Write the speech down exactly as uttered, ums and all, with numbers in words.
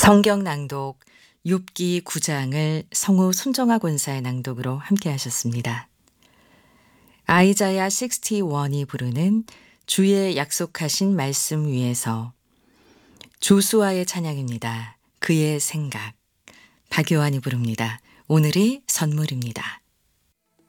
성경 낭독 욥기 구 장을 성우 손정아 권사의 낭독으로 함께 하셨습니다. 아이자야 육십일이 부르는 주의 약속하신 말씀 위에서 조수아의 찬양입니다. 그의 생각. 박요한이 부릅니다. 오늘의 선물입니다.